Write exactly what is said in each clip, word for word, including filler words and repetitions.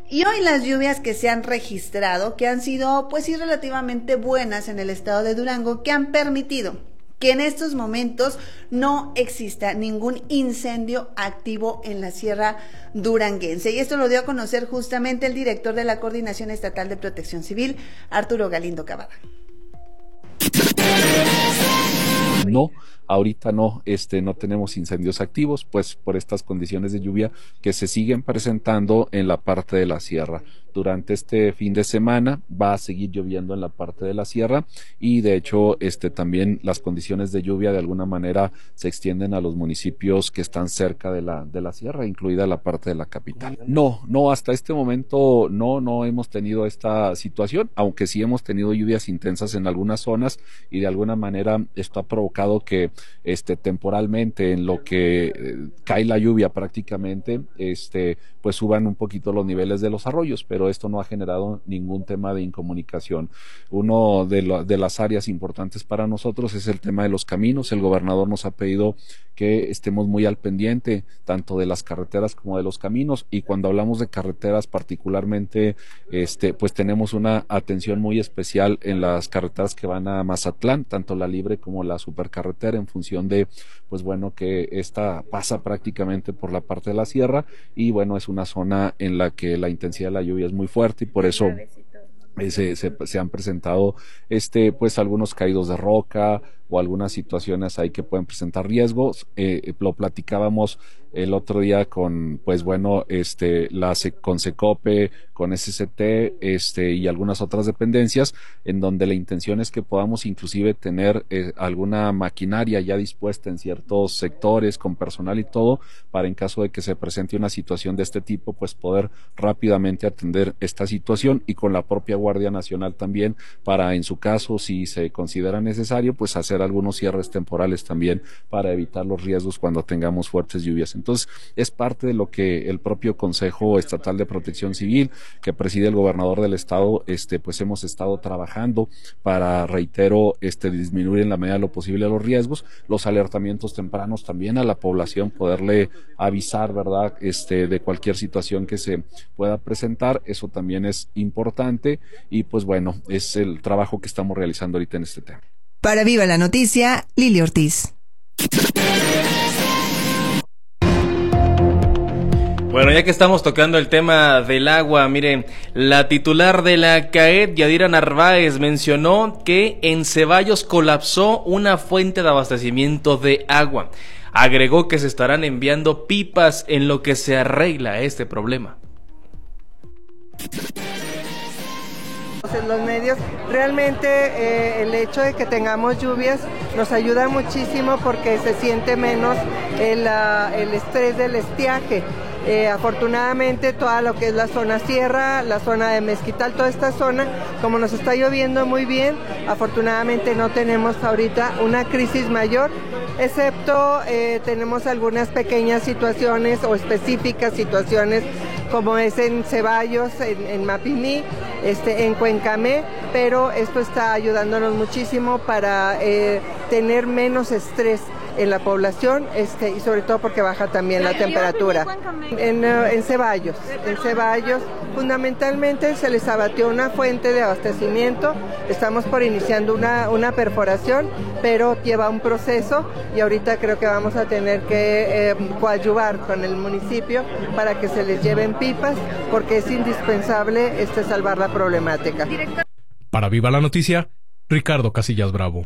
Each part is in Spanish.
Y hoy las lluvias que se han registrado, que han sido pues sí relativamente buenas en el estado de Durango, que han permitido que en estos momentos no exista ningún incendio activo en la sierra duranguense. Y esto lo dio a conocer justamente el director de la Coordinación Estatal de Protección Civil, Arturo Galindo Cavada. No, ahorita no, este, no tenemos incendios activos, pues por estas condiciones de lluvia que se siguen presentando en la parte de la sierra. Durante este fin de semana va a seguir lloviendo en la parte de la sierra y de hecho este también las condiciones de lluvia de alguna manera se extienden a los municipios que están cerca de la de la sierra, incluida la parte de la capital. No, no, hasta este momento no, no hemos tenido esta situación, aunque sí hemos tenido lluvias intensas en algunas zonas y de alguna manera esto ha provocado que este temporalmente en lo que eh, cae la lluvia prácticamente, este pues suban un poquito los niveles de los arroyos, pero esto no ha generado ningún tema de incomunicación. Uno de, lo, de las áreas importantes para nosotros es el tema de los caminos. El gobernador nos ha pedido que estemos muy al pendiente tanto de las carreteras como de los caminos, y cuando hablamos de carreteras particularmente, este, pues tenemos una atención muy especial en las carreteras que van a Mazatlán, tanto la libre como la supercarretera, en función de, pues bueno, que esta pasa prácticamente por la parte de la sierra y bueno, es una zona en la que la intensidad de la lluvia es muy fuerte y por eso eh, se, se, se han presentado este pues algunos caídos de roca o algunas situaciones ahí que pueden presentar riesgos. Eh, lo platicábamos el otro día con, pues bueno, este, la con Secope, con S C T, este, y algunas otras dependencias, en donde la intención es que podamos inclusive tener eh, alguna maquinaria ya dispuesta en ciertos sectores, con personal y todo, para en caso de que se presente una situación de este tipo, pues poder rápidamente atender esta situación, y con la propia Guardia Nacional también, para en su caso, si se considera necesario, pues hacer algunos cierres temporales también para evitar los riesgos cuando tengamos fuertes lluvias. Entonces, es parte de lo que el propio Consejo Estatal de Protección Civil, que preside el gobernador del estado, este, pues hemos estado trabajando para, reitero, este, disminuir en la medida de lo posible los riesgos, los alertamientos tempranos también a la población, poderle avisar, ¿verdad?, este, de cualquier situación que se pueda presentar. Eso también es importante y, pues bueno, es el trabajo que estamos realizando ahorita en este tema. Para Viva la Noticia, Lili Ortiz. Bueno, ya que estamos tocando el tema del agua, miren, la titular de la C A E D, Yadira Narváez, mencionó que en Ceballos colapsó una fuente de abastecimiento de agua. Agregó que se estarán enviando pipas en lo que se arregla este problema. En los medios, realmente eh, el hecho de que tengamos lluvias nos ayuda muchísimo porque se siente menos el, uh, el estrés del estiaje. Eh, afortunadamente toda lo que es la zona sierra, la zona de Mezquital, toda esta zona, como nos está lloviendo muy bien, afortunadamente no tenemos ahorita una crisis mayor, excepto eh, tenemos algunas pequeñas situaciones o específicas situaciones como es en Ceballos, en, en Mapimí, este, en Cuencamé, pero esto está ayudándonos muchísimo para eh, tener menos estrés en la población, este, y sobre todo porque baja también la temperatura. En, en Ceballos, en Ceballos fundamentalmente se les abatió una fuente de abastecimiento, estamos por iniciando una, una perforación, pero lleva un proceso y ahorita creo que vamos a tener que eh, coadyuvar con el municipio para que se les lleven pipas, porque es indispensable este, salvar la problemática. Para Viva la Noticia, Ricardo Casillas Bravo.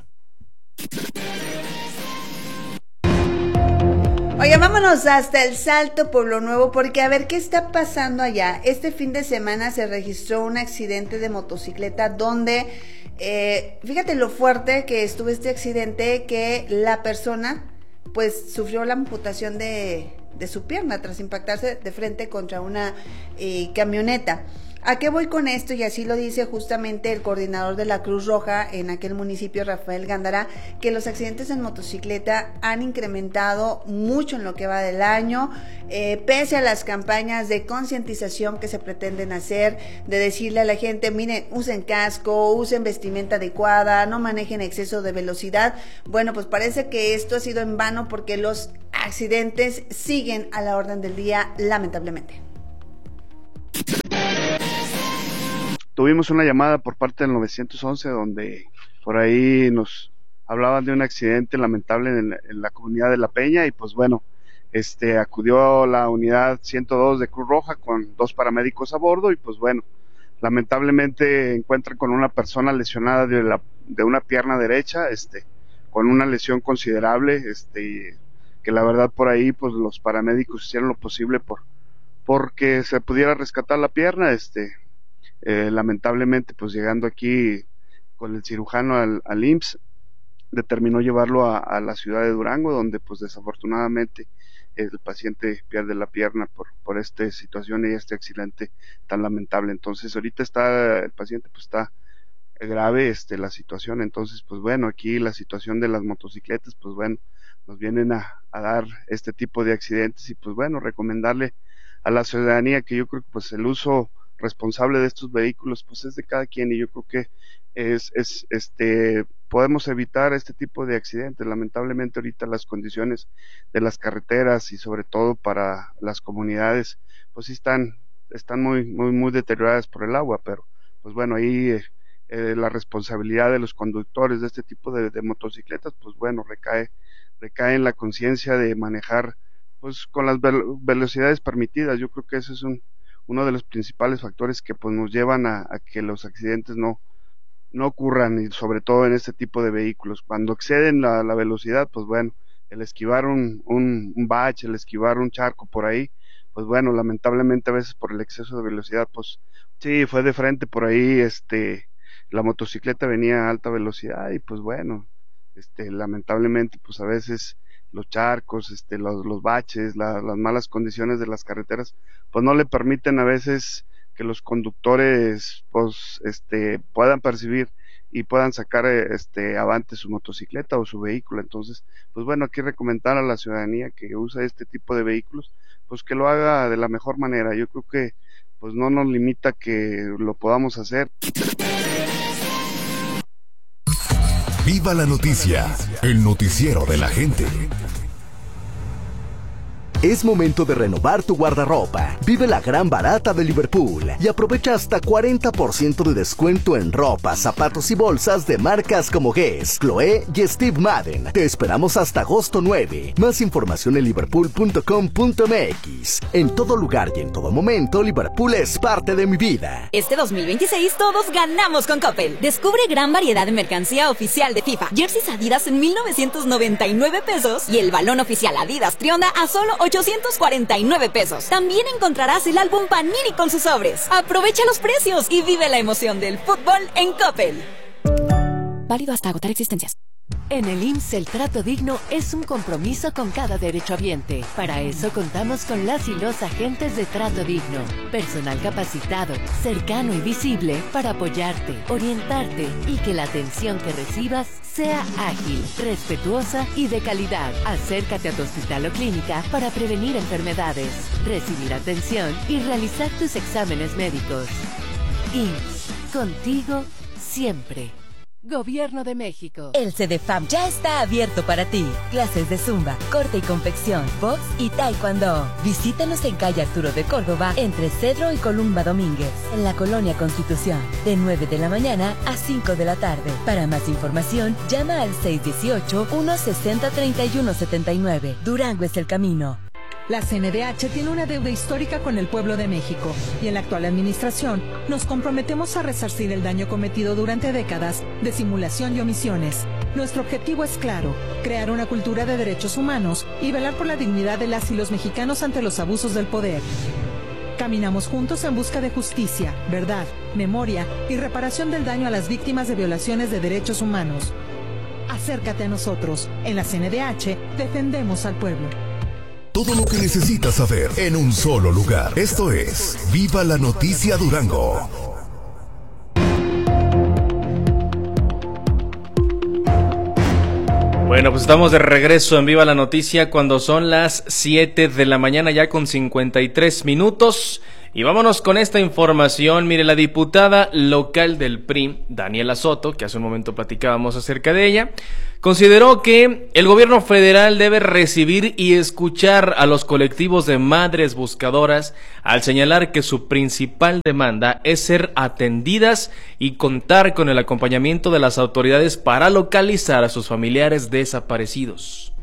Oye, vámonos hasta el Salto, Pueblo Nuevo, porque a ver qué está pasando allá. Este fin de semana se registró un accidente de motocicleta donde, eh, fíjate lo fuerte que estuvo este accidente, que la persona pues sufrió la amputación de, de su pierna tras impactarse de frente contra una eh, camioneta. ¿A qué voy con esto? Y así lo dice justamente el coordinador de la Cruz Roja en aquel municipio, Rafael Gándara, que los accidentes en motocicleta han incrementado mucho en lo que va del año, eh, pese a las campañas de concientización que se pretenden hacer, de decirle a la gente, miren, usen casco, usen vestimenta adecuada, no manejen exceso de velocidad. Bueno, pues parece que esto ha sido en vano porque los accidentes siguen a la orden del día, lamentablemente. tuvimos una llamada por parte del nueve once donde por ahí nos hablaban de un accidente lamentable en la, en la comunidad de La Peña, y pues bueno, este acudió la unidad ciento dos de Cruz Roja con dos paramédicos a bordo, y pues bueno, lamentablemente encuentran con una persona lesionada de, la, de una pierna derecha, este, con una lesión considerable, este, que la verdad por ahí pues los paramédicos hicieron lo posible por porque se pudiera rescatar la pierna, este, eh, lamentablemente pues llegando aquí con el cirujano al, al I M S S, determinó llevarlo a, a la ciudad de Durango, donde pues desafortunadamente el paciente pierde la pierna por, por esta situación y este accidente tan lamentable. Entonces ahorita está, el paciente pues está grave este la situación. Entonces pues bueno, aquí la situación de las motocicletas pues bueno, nos vienen a, a dar este tipo de accidentes, y pues bueno, recomendarle a la ciudadanía que yo creo que pues el uso responsable de estos vehículos pues es de cada quien, y yo creo que es, es este podemos evitar este tipo de accidentes. Lamentablemente ahorita las condiciones de las carreteras y sobre todo para las comunidades pues sí están están muy muy muy deterioradas por el agua, pero pues bueno, ahí eh, eh, la responsabilidad de los conductores de este tipo de, de motocicletas pues bueno recae recae en la conciencia de manejar pues con las ve- velocidades permitidas. Yo creo que ese es un uno de los principales factores que pues nos llevan a, a que los accidentes no no ocurran, y sobre todo en este tipo de vehículos. Cuando exceden la, la velocidad, pues bueno, el esquivar un, un, un bache, el esquivar un charco por ahí, pues bueno, lamentablemente a veces por el exceso de velocidad, pues sí, fue de frente por ahí, este, la motocicleta venía a alta velocidad, y pues bueno, este, lamentablemente pues a veces los charcos, este, los, los baches, la, las malas condiciones de las carreteras, pues no le permiten a veces que los conductores pues este puedan percibir y puedan sacar este avante su motocicleta o su vehículo. Entonces pues bueno, aquí recomendar a la ciudadanía que usa este tipo de vehículos pues que lo haga de la mejor manera. Yo creo que pues no nos limita que lo podamos hacer. Viva la noticia, el noticiero de la gente. Es momento de renovar tu guardarropa. Vive la gran barata de Liverpool y aprovecha hasta cuarenta por ciento de descuento en ropa, zapatos y bolsas de marcas como Guess, Chloé y Steve Madden. Te esperamos hasta agosto nueve. Más información en liverpool punto com punto m x. En todo lugar y en todo momento, Liverpool es parte de mi vida. Este dos mil veintiséis todos ganamos con Coppel. Descubre gran variedad de mercancía oficial de FIFA. Jerseys Adidas en mil novecientos noventa y nueve pesos y el balón oficial Adidas Trionda a solo ochocientos cuarenta y nueve pesos. También encontrarás el álbum Panini con sus sobres. Aprovecha los precios y vive la emoción del fútbol en Coppel. Válido hasta agotar existencias. En el I M S S el trato digno es un compromiso con cada derechohabiente. Para eso contamos con las y los agentes de trato digno. Personal capacitado, cercano y visible para apoyarte, orientarte y que la atención que recibas sea ágil, respetuosa y de calidad. Acércate a tu hospital o clínica para prevenir enfermedades, recibir atención y realizar tus exámenes médicos. I M S S, contigo siempre. Gobierno de México. El CEDEFAM ya está abierto para ti. Clases de zumba, corte y confección, box y taekwondo. Visítanos en calle Arturo de Córdoba, entre Cedro y Columba Domínguez, en la Colonia Constitución, de nueve de la mañana a cinco de la tarde. Para más información, llama al seis uno ocho, uno seis cero, tres uno siete nueve. Durango es el camino. La C N D H tiene una deuda histórica con el pueblo de México y en la actual administración nos comprometemos a resarcir el daño cometido durante décadas de simulación y omisiones. Nuestro objetivo es claro, crear una cultura de derechos humanos y velar por la dignidad de las y los mexicanos ante los abusos del poder. Caminamos juntos en busca de justicia, verdad, memoria y reparación del daño a las víctimas de violaciones de derechos humanos. Acércate a nosotros. En la C N D H defendemos al pueblo. Todo lo que necesitas saber en un solo lugar. Esto es Viva la Noticia Durango. Bueno, pues estamos de regreso en Viva la Noticia cuando son las siete de la mañana ya con cincuenta y tres minutos. Y vámonos con esta información. Mire, la diputada local del P R I, Daniela Soto, que hace un momento platicábamos acerca de ella, consideró que el gobierno federal debe recibir y escuchar a los colectivos de madres buscadoras, al señalar que su principal demanda es ser atendidas y contar con el acompañamiento de las autoridades para localizar a sus familiares desaparecidos.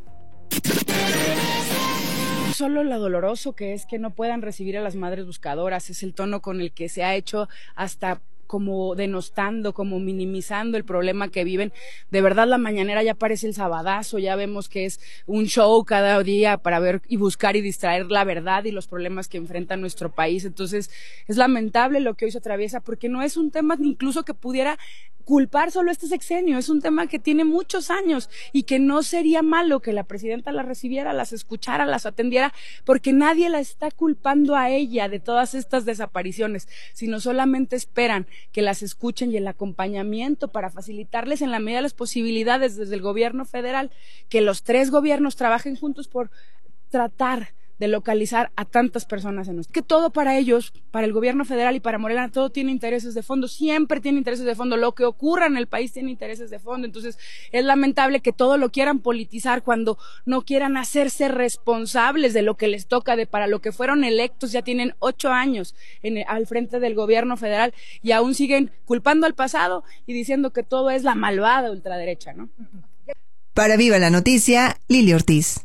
Solo lo doloroso que es que no puedan recibir a las madres buscadoras, es el tono con el que se ha hecho hasta como denostando, como minimizando el problema que viven. De verdad, la mañanera ya parece el sabadazo, ya vemos que es un show cada día para ver y buscar y distraer la verdad y los problemas que enfrenta nuestro país. Entonces, es lamentable lo que hoy se atraviesa, porque no es un tema incluso que pudiera culpar solo este sexenio, es un tema que tiene muchos años y que no sería malo que la presidenta las recibiera, las escuchara, las atendiera, porque nadie la está culpando a ella de todas estas desapariciones, sino solamente esperan que las escuchen y el acompañamiento para facilitarles en la medida de las posibilidades desde el gobierno federal, que los tres gobiernos trabajen juntos por tratar de localizar a tantas personas en nuestro. Que todo para ellos, para el gobierno federal y para Morena, todo tiene intereses de fondo, siempre tiene intereses de fondo, lo que ocurra en el país tiene intereses de fondo. Entonces es lamentable que todo lo quieran politizar cuando no quieran hacerse responsables de lo que les toca, de para lo que fueron electos. Ya tienen ocho años en, al frente del gobierno federal y aún siguen culpando al pasado y diciendo que todo es la malvada ultraderecha, ¿no? Para Viva la Noticia, Lili Ortiz.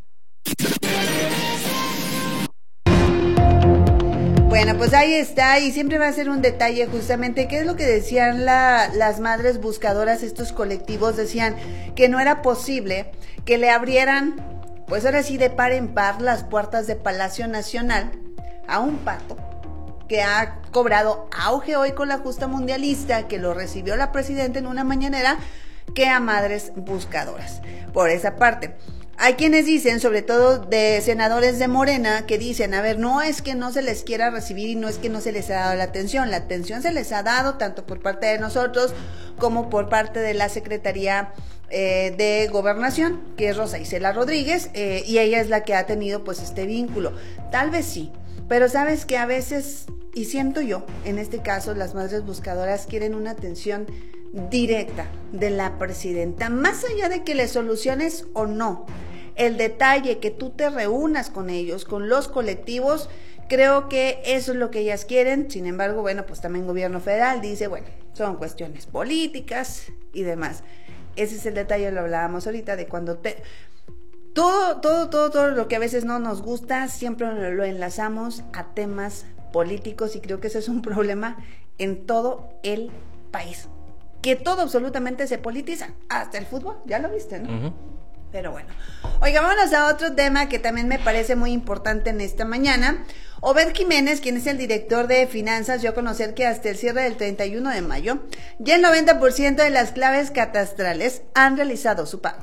Bueno, pues ahí está, y siempre va a ser un detalle justamente, ¿qué es lo que decían la, las madres buscadoras? Estos colectivos decían que no era posible que le abrieran, pues ahora sí de par en par, las puertas de Palacio Nacional a un pato que ha cobrado auge hoy con la justa mundialista, que lo recibió la presidenta en una mañanera, que a madres buscadoras. Por esa parte, hay quienes dicen, sobre todo de senadores de Morena, que dicen, a ver, no es que no se les quiera recibir y no es que no se les ha dado la atención, la atención se les ha dado tanto por parte de nosotros como por parte de la Secretaría eh, de Gobernación, que es Rosa Isela Rodríguez, eh, y ella es la que ha tenido pues este vínculo. Tal vez sí, pero sabes que a veces, y siento yo, en este caso las madres buscadoras quieren una atención directa de la presidenta, más allá de que le soluciones o no el detalle, que tú te reúnas con ellos, con los colectivos, creo que eso es lo que ellas quieren. Sin embargo, bueno, pues también gobierno federal dice, bueno, son cuestiones políticas y demás. Ese es el detalle, lo hablábamos ahorita, de cuando te... Todo, todo, todo, todo lo que a veces no nos gusta, siempre lo enlazamos a temas políticos, y creo que ese es un problema en todo el país. Que todo absolutamente se politiza, hasta el fútbol, ya lo viste, ¿no? Uh-huh. Pero bueno, oiga, vámonos a otro tema que también me parece muy importante en esta mañana. Obed Jiménez, quien es el director de finanzas, dio a conocer que hasta el cierre del treinta y uno de mayo, ya el noventa por ciento de las claves catastrales han realizado su pago.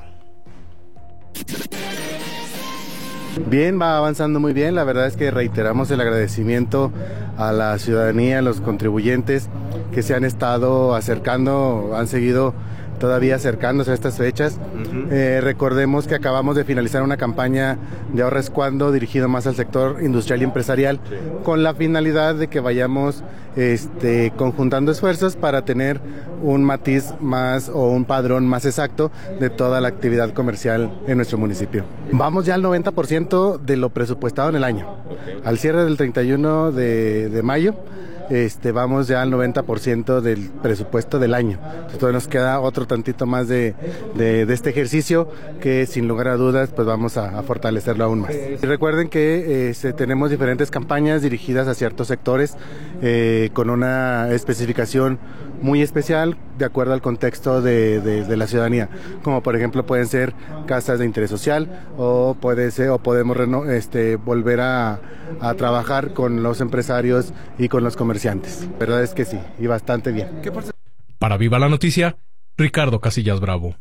Bien, va avanzando muy bien. La verdad es que reiteramos el agradecimiento a la ciudadanía, a los contribuyentes que se han estado acercando, han seguido todavía acercándose a estas fechas. Uh-huh. Eh, recordemos que acabamos de finalizar una campaña de Ahorra es Cuando, dirigido más al sector industrial y empresarial, sí, con la finalidad de que vayamos este, conjuntando esfuerzos para tener un matiz más o un padrón más exacto de toda la actividad comercial en nuestro municipio. Vamos ya al noventa por ciento de lo presupuestado en el año. Okay. Al cierre del treinta y uno de, de mayo, Este, vamos ya al noventa por ciento del presupuesto del año. Entonces todavía nos queda otro tantito más de, de, de este ejercicio, que sin lugar a dudas pues vamos a, a fortalecerlo aún más. Y recuerden que eh, tenemos diferentes campañas dirigidas a ciertos sectores eh, con una especificación muy especial de acuerdo al contexto de, de, de la ciudadanía, como por ejemplo pueden ser casas de interés social, o puede ser o podemos reno, este, volver a, a trabajar con los empresarios y con los comerciantes. La verdad es que sí, y bastante bien. Para Viva la Noticia, Ricardo Casillas Bravo.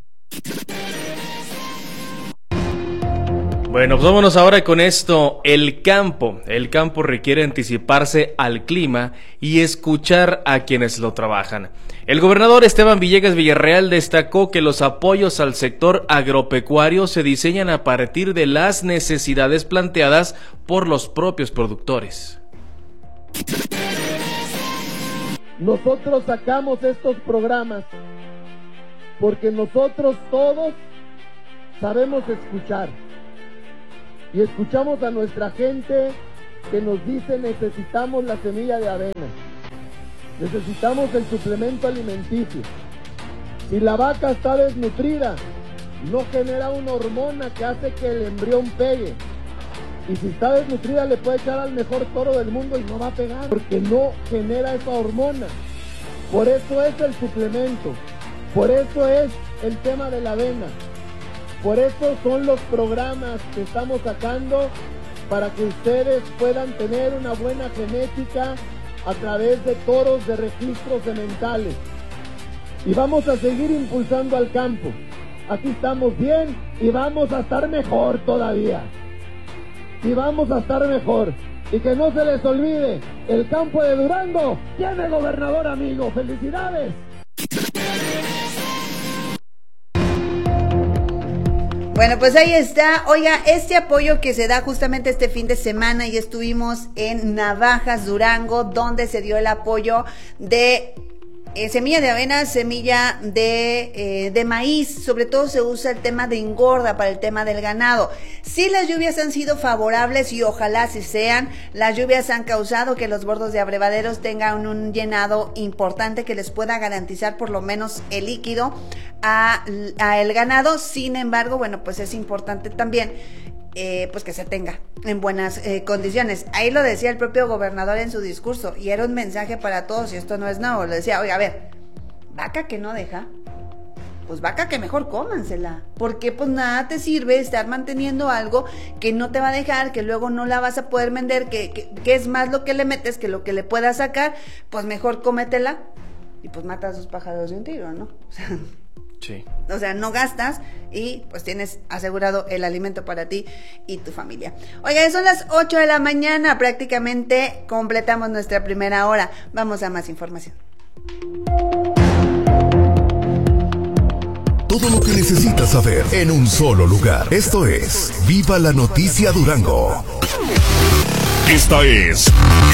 Bueno, pues vámonos ahora con esto. El campo. El campo requiere anticiparse al clima y escuchar a quienes lo trabajan. El gobernador Esteban Villegas Villarreal destacó que los apoyos al sector agropecuario se diseñan a partir de las necesidades planteadas por los propios productores. Nosotros sacamos estos programas porque nosotros todos sabemos escuchar y escuchamos a nuestra gente que nos dice necesitamos la semilla de avena, necesitamos el suplemento alimenticio. Si la vaca está desnutrida, no genera una hormona que hace que el embrión pegue. Y si está desnutrida le puede echar al mejor toro del mundo y no va a pegar, porque no genera esa hormona. Por eso es el suplemento, por eso es el tema de la avena, por eso son los programas que estamos sacando para que ustedes puedan tener una buena genética a través de toros de registros sementales. Y vamos a seguir impulsando al campo. Aquí estamos bien y vamos a estar mejor todavía. Y vamos a estar mejor. Y que no se les olvide, el campo de Durango tiene gobernador amigo. ¡Felicidades! Bueno, pues ahí está. Oiga, este apoyo que se da justamente este fin de semana, y estuvimos en Navajas, Durango, donde se dio el apoyo de Eh, semilla de avena, semilla de, eh, de maíz. Sobre todo se usa el tema de engorda para el tema del ganado. Sí, las lluvias han sido favorables y ojalá así sean. Las lluvias han causado que los bordos de abrevaderos tengan un llenado importante que les pueda garantizar por lo menos el líquido a, a el ganado. Sin embargo, bueno, pues es importante también Eh, pues que se tenga en buenas eh, condiciones. Ahí lo decía el propio gobernador en su discurso, y era un mensaje para todos, y esto no es nuevo. Lo decía, oiga, a ver, vaca que no deja, pues vaca que mejor cómansela, porque pues nada te sirve estar manteniendo algo que no te va a dejar, que luego no la vas a poder vender, que, que, que es más lo que le metes que lo que le puedas sacar. Pues mejor cómetela y pues matas dos pájaros de un tiro, ¿no? O sea, sí. O sea, no gastas y pues tienes asegurado el alimento para ti y tu familia. Oiga, son las ocho de la mañana, prácticamente completamos nuestra primera hora. Vamos a más información. Todo lo que necesitas saber en un solo lugar. Esto es Viva la Noticia Durango. Esta es...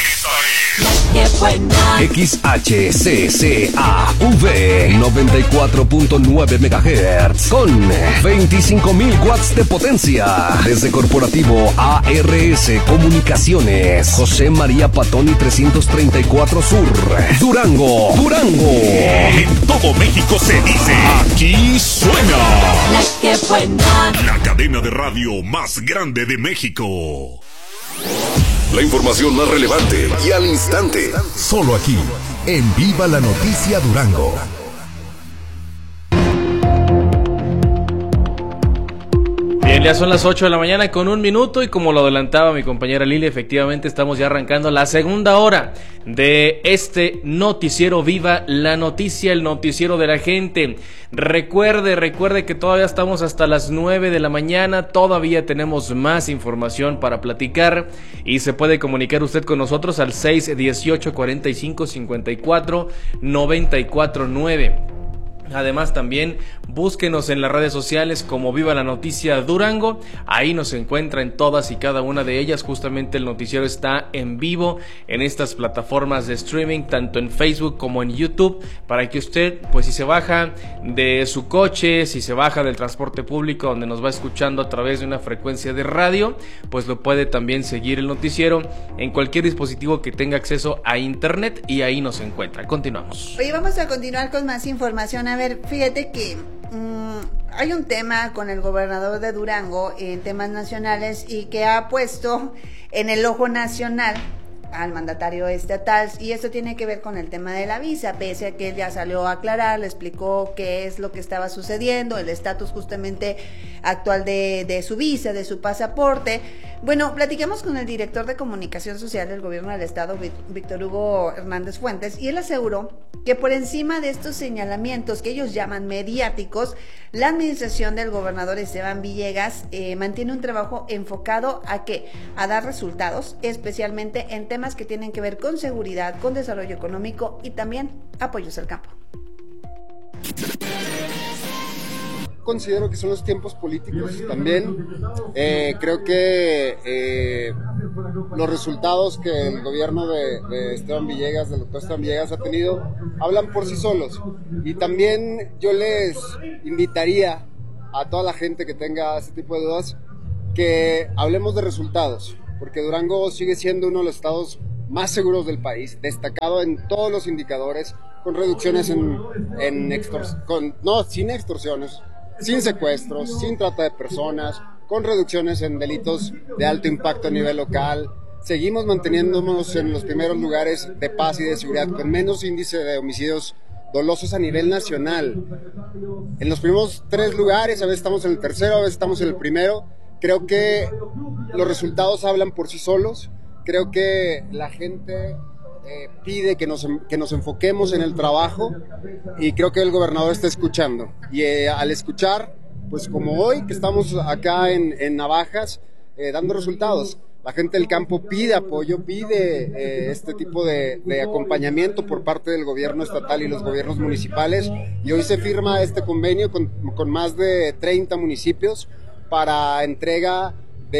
X H C C A V noventa y cuatro punto nueve megahertz con veinticinco mil watts de potencia. Desde Corporativo A R S Comunicaciones, José María Patoni trescientos treinta y cuatro Sur, Durango, Durango. En todo México se dice, aquí suena La que buena, la cadena de radio más grande de México. La información más relevante y al instante, solo aquí, en Viva la Noticia Durango. Bien, ya son las ocho de la mañana con un minuto, y como lo adelantaba mi compañera Lili, efectivamente estamos ya arrancando la segunda hora de este noticiero Viva la Noticia, el noticiero de la gente. Recuerde, recuerde que todavía estamos hasta las nueve de la mañana, todavía tenemos más información para platicar y se puede comunicar usted con nosotros al seis dieciocho cuarenta y cinco cincuenta y cuatro noventa y cuatro nueve. Además, también búsquenos en las redes sociales como Viva la Noticia Durango. Ahí nos encuentra en todas y cada una de ellas. Justamente el noticiero está en vivo en estas plataformas de streaming, tanto en Facebook como en YouTube, para que usted, pues si se baja de su coche, si se baja del transporte público donde nos va escuchando a través de una frecuencia de radio, pues lo puede también seguir el noticiero en cualquier dispositivo que tenga acceso a internet, y ahí nos encuentra. Continuamos. Oye, vamos a continuar con más información. A ver, fíjate que mmm, hay un tema con el gobernador de Durango en temas nacionales, y que ha puesto en el ojo nacional al mandatario estatal, y esto tiene que ver con el tema de la visa, pese a que él ya salió a aclarar, le explicó qué es lo que estaba sucediendo, el estatus justamente actual de, de su visa, de su pasaporte. Bueno, platicamos con el director de comunicación social del gobierno del estado, Víctor Hugo Hernández Fuentes, y él aseguró que por encima de estos señalamientos que ellos llaman mediáticos, la administración del gobernador Esteban Villegas eh, mantiene un trabajo enfocado a qué, a dar resultados, especialmente en temas que tienen que ver con seguridad, con desarrollo económico y también apoyos al campo. Considero que son los tiempos políticos también. Eh, creo que eh, los resultados que el gobierno de, de Esteban Villegas, del doctor Esteban Villegas ha tenido, hablan por sí solos. Y también yo les invitaría a toda la gente que tenga ese tipo de dudas que hablemos de resultados, porque Durango sigue siendo uno de los estados más seguros del país, destacado en todos los indicadores, con reducciones en, en extors- con, no, sin extorsiones, sin secuestros, sin trata de personas, con reducciones en delitos de alto impacto a nivel local. Seguimos manteniéndonos en los primeros lugares de paz y de seguridad, con menos índice de homicidios dolosos a nivel nacional. En los primeros tres lugares, a veces estamos en el tercero, a veces estamos en el primero. Creo que los resultados hablan por sí solos. Creo que la gente eh, pide que nos, que nos enfoquemos en el trabajo y creo que el gobernador está escuchando. Y eh, al escuchar, pues como hoy que estamos acá en, en Navajas, eh, dando resultados, la gente del campo pide apoyo, pide eh, este tipo de, de acompañamiento por parte del gobierno estatal y los gobiernos municipales, y hoy se firma este convenio con, con más de treinta municipios para entrega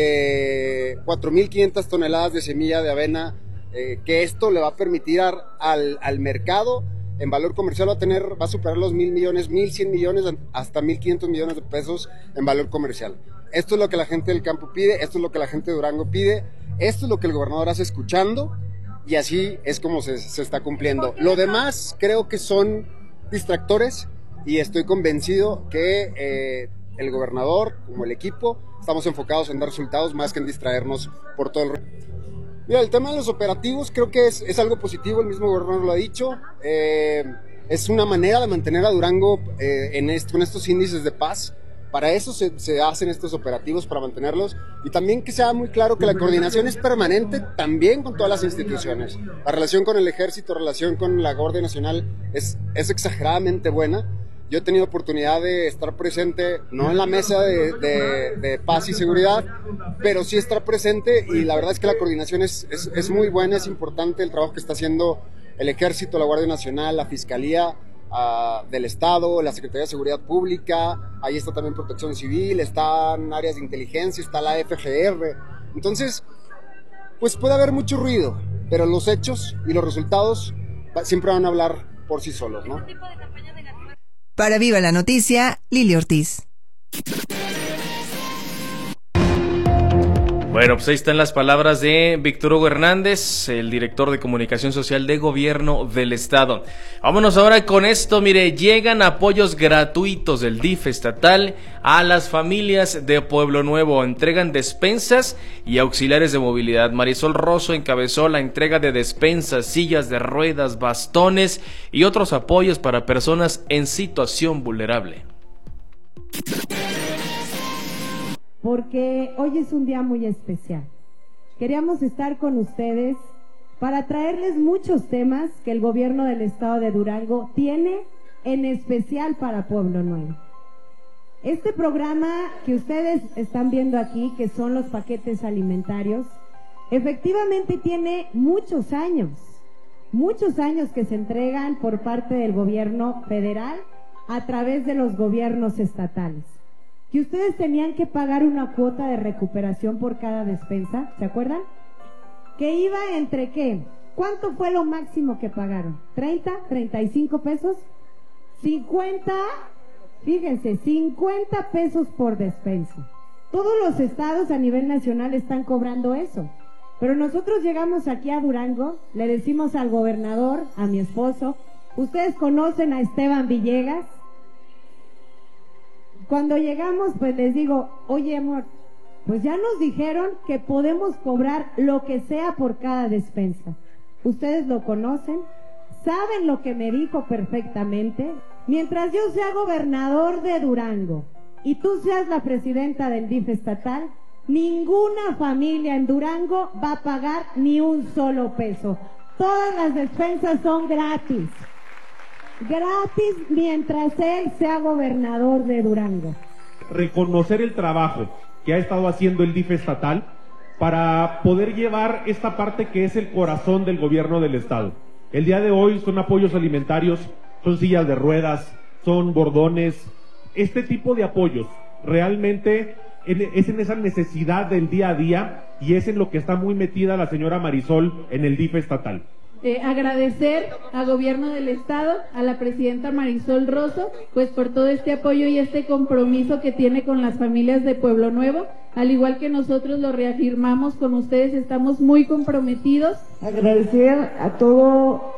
de cuatro mil quinientas toneladas de semilla de avena, eh, que esto le va a permitir al, al mercado en valor comercial va a tener, va a superar los mil millones, mil cien millones, hasta mil quinientos millones de pesos en valor comercial. Esto es lo que la gente del campo pide, esto es lo que la gente de Durango pide, esto es lo que el gobernador hace escuchando, y así es como se, se está cumpliendo. Lo demás creo que son distractores, y estoy convencido que eh, el gobernador, como el equipo, estamos enfocados en dar resultados más que en distraernos por todo el... Mira, el tema de los operativos creo que es, es algo positivo, el mismo gobernador lo ha dicho, eh, es una manera de mantener a Durango eh, en esto, con estos índices de paz. Para eso se, se hacen estos operativos, para mantenerlos, y también que sea muy claro que la coordinación es permanente también con todas las instituciones. La relación con el ejército, la relación con la Guardia Nacional es, es exageradamente buena. Yo he tenido oportunidad de estar presente, no en la mesa de, de, de paz y seguridad, pero sí estar presente, y la verdad es que la coordinación es, es, es muy buena, es importante el trabajo que está haciendo el ejército, la Guardia Nacional, la Fiscalía uh, del Estado, la Secretaría de Seguridad Pública, ahí está también Protección Civil, están áreas de inteligencia, está la F G R. Entonces, pues puede haber mucho ruido, pero los hechos y los resultados siempre van a hablar por sí solos, ¿no? Para Viva la Noticia, Lili Ortiz. Bueno, pues ahí están las palabras de Víctor Hugo Hernández, el director de Comunicación Social de Gobierno del Estado. Vámonos ahora con esto. Mire, llegan apoyos gratuitos del D I F estatal a las familias de Pueblo Nuevo. Entregan despensas y auxiliares de movilidad. Marisol Rosso encabezó la entrega de despensas, sillas de ruedas, bastones y otros apoyos para personas en situación vulnerable. Porque hoy es un día muy especial. Queríamos estar con ustedes para traerles muchos temas que el gobierno del estado de Durango tiene en especial para Pueblo Nuevo. Este programa que ustedes están viendo aquí, que son los paquetes alimentarios, efectivamente tiene muchos años, muchos años que se entregan por parte del gobierno federal a través de los gobiernos estatales. Que ustedes tenían que pagar una cuota de recuperación por cada despensa, ¿se acuerdan? Que iba entre ¿qué? ¿Cuánto fue lo máximo que pagaron? ¿treinta? ¿treinta y cinco pesos? ¿cincuenta? Fíjense, cincuenta pesos por despensa. Todos los estados a nivel nacional están cobrando eso. Pero nosotros llegamos aquí a Durango, le decimos al gobernador, a mi esposo, ustedes conocen a Esteban Villegas. Cuando llegamos, pues les digo, oye amor, pues ya nos dijeron que podemos cobrar lo que sea por cada despensa. Ustedes lo conocen, saben lo que me dijo perfectamente. Mientras yo sea gobernador de Durango y tú seas la presidenta del D I F estatal, ninguna familia en Durango va a pagar ni un solo peso. Todas las despensas son gratis. Gratis mientras él sea gobernador de Durango. Reconocer el trabajo que ha estado haciendo el D I F estatal para poder llevar esta parte que es el corazón del gobierno del estado. El día de hoy son apoyos alimentarios, son sillas de ruedas, son bordones, este tipo de apoyos realmente en, es en esa necesidad del día a día y es en lo que está muy metida la señora Marisol en el D I F estatal. Eh, agradecer al gobierno del estado, a la presidenta Marisol Rozo, pues por todo este apoyo y este compromiso que tiene con las familias de Pueblo Nuevo, al igual que nosotros lo reafirmamos con ustedes, estamos muy comprometidos. Agradecer a todo